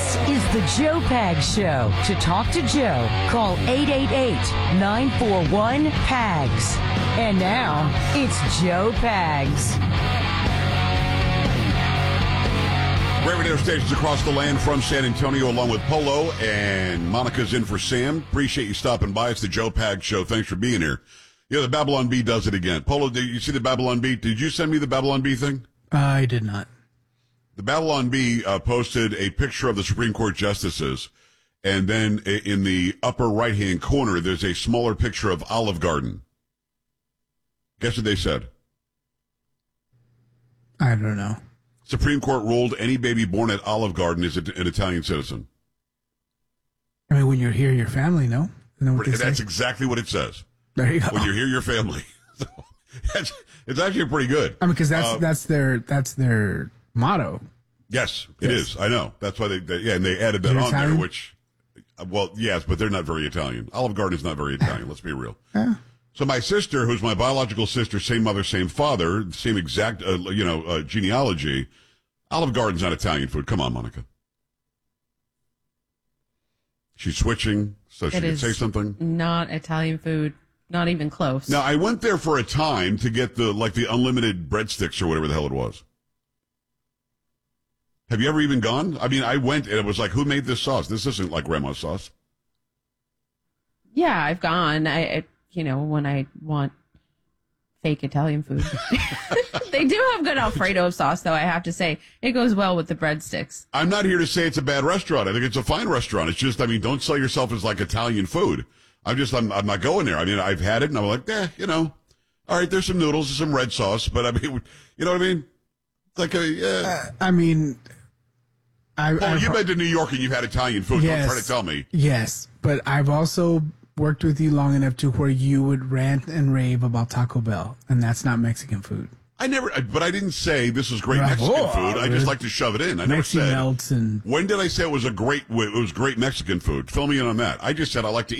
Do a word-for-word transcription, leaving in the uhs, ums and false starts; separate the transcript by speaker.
Speaker 1: This is the Joe Pags Show. To talk to Joe, call eight eight eight, nine four one, P A G S. And now, it's Joe Pags.
Speaker 2: Great radio stations across the land from San Antonio, along with Polo, and Monica's in for Sam. Appreciate you stopping by. It's the Joe Pags Show. Thanks for being here. Yeah, the Babylon Bee does it again. Polo, did you see the Babylon Bee? Did you send me the Babylon Bee thing?
Speaker 3: I did not.
Speaker 2: The Babylon Bee uh, posted a picture of the Supreme Court justices, and then in the upper right-hand corner, there's a smaller picture of Olive Garden. Guess what they said?
Speaker 3: I don't know.
Speaker 2: Supreme Court ruled any baby born at Olive Garden is an Italian citizen.
Speaker 3: I mean, when you're here, your family, no? Know what they
Speaker 2: That's
Speaker 3: say?
Speaker 2: exactly what it says.
Speaker 3: There you go.
Speaker 2: When you're here, your family. So, that's, it's actually pretty good.
Speaker 3: I mean, because that's
Speaker 2: uh,
Speaker 3: that's their that's their motto.
Speaker 2: Yes, it
Speaker 3: Yes.
Speaker 2: is. I know. That's why they, they yeah, and they added that
Speaker 3: You're
Speaker 2: on
Speaker 3: Italian?
Speaker 2: there, which, well, yes, but they're not very Italian. Olive Garden is not very Italian. Let's be real.
Speaker 3: Yeah.
Speaker 2: So my sister, who's my biological sister, same mother, same father, same exact, uh, you know, uh, genealogy. Olive Garden's not Italian food. Come on, Monica. She's switching, so she
Speaker 4: It
Speaker 2: can
Speaker 4: is
Speaker 2: say something.
Speaker 4: Not Italian food. Not even close.
Speaker 2: Now, I went there for a time to get the, like, the unlimited breadsticks or whatever the hell it was. Have you ever even gone? I mean, I went and it was like, who made this sauce? This isn't like grandma's sauce.
Speaker 4: Yeah, I've gone. I, I you know, when I want fake Italian food. They do have good Alfredo sauce, though, I have to say. It goes well with the breadsticks.
Speaker 2: I'm not here to say it's a bad restaurant. I think it's a fine restaurant. It's just, I mean, don't sell yourself as like Italian food. I'm just, I'm, I'm not going there. I mean, I've had it and I'm like, eh, you know, all right, there's some noodles, there's some red sauce, but I mean, you know what I mean? It's like a, yeah.
Speaker 3: Uh, I mean, I,
Speaker 2: Paul,
Speaker 3: I've-
Speaker 2: you've been to New York and you've had Italian food.
Speaker 3: Yes.
Speaker 2: Don't try to tell me.
Speaker 3: Yes, but I've also worked with you long enough to where you would rant and rave about Taco Bell, and that's not Mexican food.
Speaker 2: I never, but I didn't say this was great
Speaker 3: Right.
Speaker 2: Mexican
Speaker 3: Oh,
Speaker 2: food. I just like to shove it in. I never
Speaker 3: Mexi
Speaker 2: said.
Speaker 3: melts and
Speaker 2: When did I say it was a great, it was great Mexican food? Fill me in on that. I just said I like to eat